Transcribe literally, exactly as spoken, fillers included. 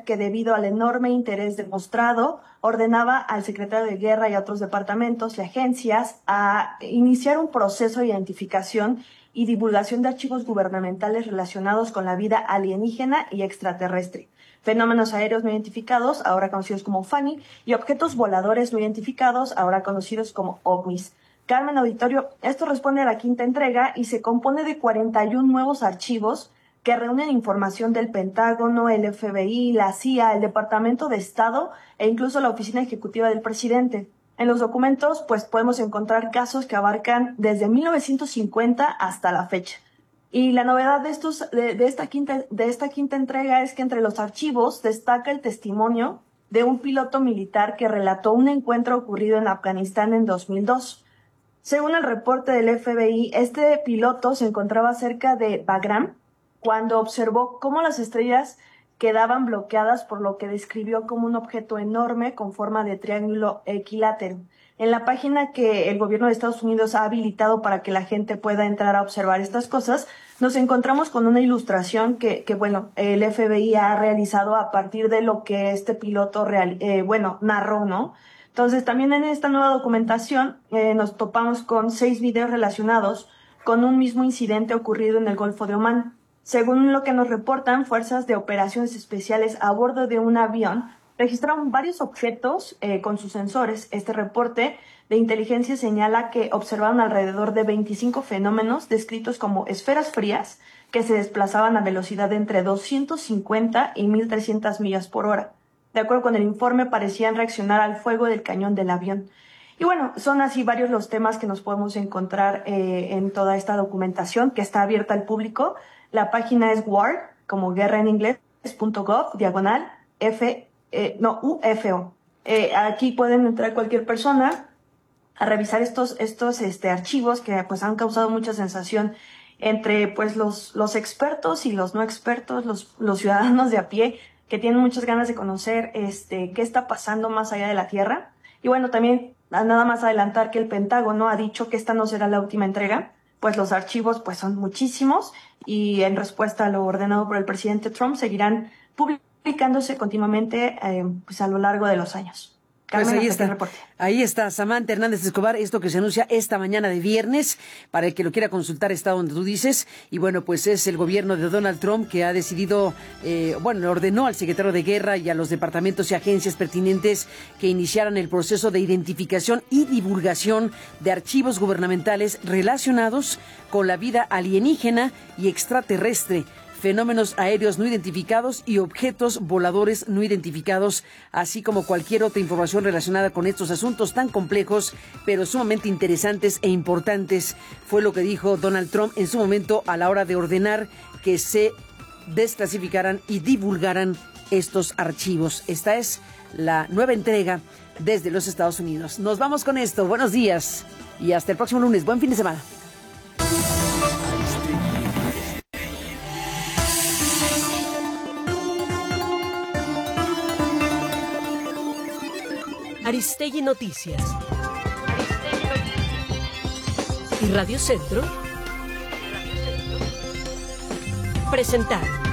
que debido al enorme interés demostrado, ordenaba al secretario de Guerra y a otros departamentos y agencias a iniciar un proceso de identificación y divulgación de archivos gubernamentales relacionados con la vida alienígena y extraterrestre, fenómenos aéreos no identificados, ahora conocidos como FANI, y objetos voladores no identificados, ahora conocidos como OVNIs. Carmen Auditorio, esto responde a la quinta entrega y se compone de cuarenta y uno nuevos archivos que reúnen información del Pentágono, el F B I, la C I A, el Departamento de Estado e incluso la Oficina Ejecutiva del Presidente. En los documentos, pues podemos encontrar casos que abarcan desde mil novecientos cincuenta hasta la fecha. Y la novedad de estos, de, de esta quinta, de esta quinta entrega es que entre los archivos destaca el testimonio de un piloto militar que relató un encuentro ocurrido en Afganistán en dos mil dos. Según el reporte del F B I, este piloto se encontraba cerca de Bagram cuando observó cómo las estrellas quedaban bloqueadas por lo que describió como un objeto enorme con forma de triángulo equilátero. En la página que el gobierno de Estados Unidos ha habilitado para que la gente pueda entrar a observar estas cosas, nos encontramos con una ilustración que, que bueno, el F B I ha realizado a partir de lo que este piloto real, eh, bueno, narró, ¿no? Entonces, también en esta nueva documentación eh, nos topamos con seis videos relacionados con un mismo incidente ocurrido en el Golfo de Omán. Según lo que nos reportan, fuerzas de operaciones especiales a bordo de un avión registraron varios objetos eh, con sus sensores. Este reporte de inteligencia señala que observaron alrededor de veinticinco fenómenos descritos como esferas frías que se desplazaban a velocidad de entre doscientos cincuenta y mil trescientas millas por hora. De acuerdo con el informe, parecían reaccionar al fuego del cañón del avión. Y bueno, son así varios los temas que nos podemos encontrar eh, en toda esta documentación que está abierta al público. La página es war, como guerra en inglés, punto gov, diagonal, F, eh, no, U F O. Eh, aquí pueden entrar cualquier persona a revisar estos, estos este, archivos que pues han causado mucha sensación entre pues los, los expertos y los no expertos, los, los ciudadanos de a pie, que tienen muchas ganas de conocer este qué está pasando más allá de la Tierra. Y bueno, también nada más adelantar que el Pentágono ha dicho que esta no será la última entrega, pues los archivos pues son muchísimos y en respuesta a lo ordenado por el presidente Trump seguirán publicándose continuamente eh, pues a lo largo de los años. Carmen, pues ahí está, ahí está Samantha Hernández Escobar, esto que se anuncia esta mañana de viernes, para el que lo quiera consultar está donde tú dices, y bueno, pues es el gobierno de Donald Trump que ha decidido, eh, bueno, ordenó al secretario de Guerra y a los departamentos y agencias pertinentes que iniciaran el proceso de identificación y divulgación de archivos gubernamentales relacionados con la vida alienígena y extraterrestre, fenómenos aéreos no identificados y objetos voladores no identificados, así como cualquier otra información relacionada con estos asuntos tan complejos, pero sumamente interesantes e importantes, fue lo que dijo Donald Trump en su momento a la hora de ordenar que se desclasificaran y divulgaran estos archivos. Esta es la nueva entrega desde los Estados Unidos. Nos vamos con esto. Buenos días y hasta el próximo lunes. Buen fin de semana. Aristegui Noticias. Y Radio Centro presentaron